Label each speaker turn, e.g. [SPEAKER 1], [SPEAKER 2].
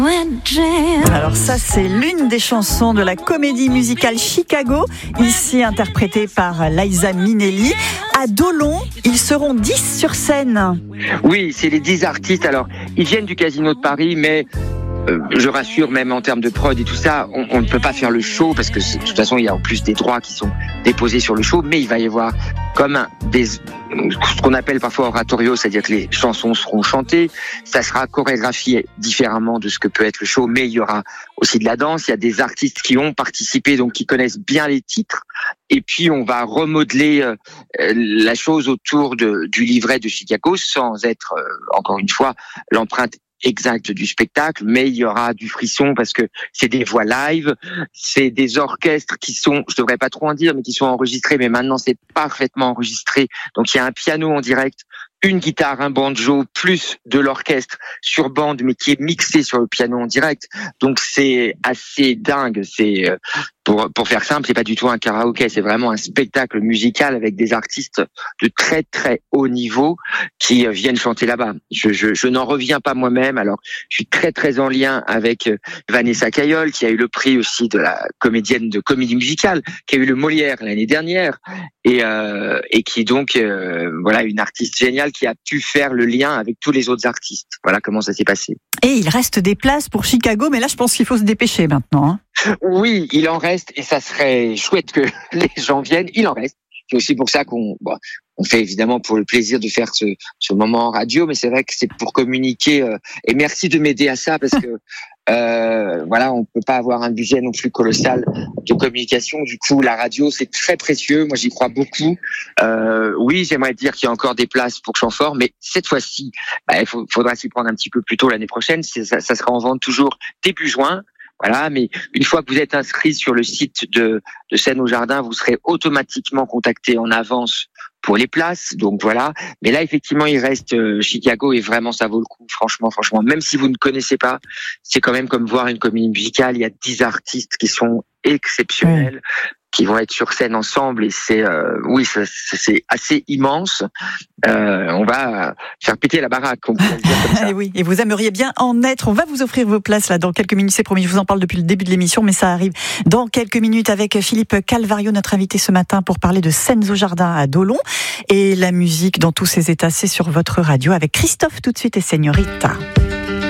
[SPEAKER 1] Alors ça, c'est l'une des chansons de la comédie musicale Chicago, ici interprétée par Liza Minnelli. À Dolon, ils seront 10 sur scène.
[SPEAKER 2] Oui, c'est les 10 artistes. Alors, ils viennent du Casino de Paris, mais je rassure, même en termes de prod et tout ça, on ne peut pas faire le show parce que de toute façon, il y a en plus des droits qui sont déposés sur le show, mais il va y avoir comme ce qu'on appelle parfois oratorio, c'est-à-dire que les chansons seront chantées, ça sera chorégraphié différemment de ce que peut être le show, mais il y aura aussi de la danse, il y a des artistes qui ont participé, donc qui connaissent bien les titres, et puis on va remodeler la chose autour du livret de Chicago sans être, encore une fois, l'empreinte exact du spectacle, mais il y aura du frisson parce que c'est des voix live, c'est des orchestres qui sont, je devrais pas trop en dire, mais qui sont enregistrés, mais maintenant c'est parfaitement enregistré. Donc il y a un piano en direct, une guitare, un banjo, plus de l'orchestre sur bande, mais qui est mixé sur le piano en direct. Donc c'est assez dingue. C'est pour faire simple, c'est pas du tout un karaoké, c'est vraiment un spectacle musical avec des artistes de très très haut niveau qui viennent chanter là-bas. Je n'en reviens pas moi-même. Alors je suis très très en lien avec Vanessa Caillol, qui a eu le prix aussi de la comédienne de comédie musicale, qui a eu le Molière l'année dernière, et qui est donc voilà, une artiste géniale qui a pu faire le lien avec tous les autres artistes. Voilà comment ça s'est passé.
[SPEAKER 1] Et il reste des places pour Chicago, mais là je pense qu'il faut se dépêcher maintenant, hein.
[SPEAKER 2] Oui, il en reste, et ça serait chouette que les gens viennent. Il en reste. C'est aussi pour ça qu'on fait évidemment pour le plaisir de faire ce moment en radio, mais c'est vrai que c'est pour communiquer. Et merci de m'aider à ça parce que voilà, on peut pas avoir un budget non plus colossal de communication. Du coup, la radio c'est très précieux. Moi, j'y crois beaucoup. Oui, j'aimerais dire qu'il y a encore des places pour Chamfort, mais cette fois-ci, il faudra s'y prendre un petit peu plus tôt l'année prochaine. Ça sera en vente toujours début juin. Voilà, mais une fois que vous êtes inscrit sur le site de Scène au Jardin, vous serez automatiquement contacté en avance pour les places. Donc voilà. Mais là, effectivement, il reste Chicago et vraiment, ça vaut le coup. Franchement, même si vous ne connaissez pas, c'est quand même comme voir une comédie musicale. Il y a 10 artistes qui sont exceptionnels, qui vont être sur scène ensemble, et c'est c'est assez immense. On va faire péter la baraque, on peut le dire comme ça.
[SPEAKER 1] Et oui, et vous aimeriez bien en être. On va vous offrir vos places là dans quelques minutes, c'est promis. Je vous en parle depuis le début de l'émission, mais ça arrive dans quelques minutes avec Philippe Calvario, notre invité ce matin, pour parler de Scènes au Jardin à Dolon. Et la musique dans tous ses états, c'est sur votre radio avec Christophe tout de suite et Señorita.